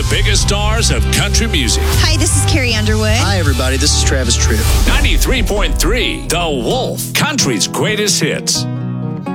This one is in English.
the biggest stars of country music. Hi, this is Carrie Underwood. Hi, everybody. This is Travis Tritt. 93.3 The Wolf, country's greatest hits.